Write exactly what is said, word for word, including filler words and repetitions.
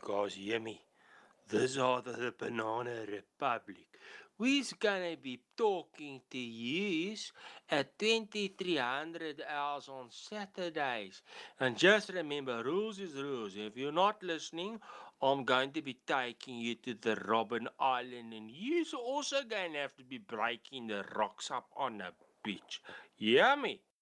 Guys, hear me. This are the, the Banana Republic. We's gonna be talking to you at twenty-three hundred hours on Saturdays. And just remember, rules is rules. If you're not listening, I'm going to be taking you to the Robben Island, and you're also going to have to be breaking the rocks up on the beach. Hear me?